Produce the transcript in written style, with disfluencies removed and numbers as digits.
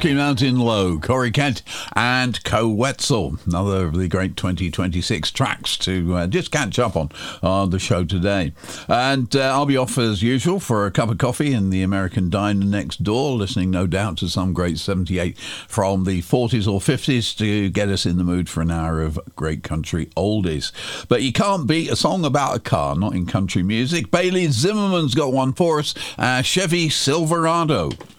Rocky Mountain Low, Corey Kent and Co Wetzel. Another of the great 2026 tracks to just catch up on the show today. And I'll be off as usual for a cup of coffee in the American diner next door, listening no doubt to some great 78 from the 40s or 50s to get us in the mood for an hour of great country oldies. But you can't beat a song about a car, not in country music. Bailey Zimmerman's got one for us, Chevy Silverado.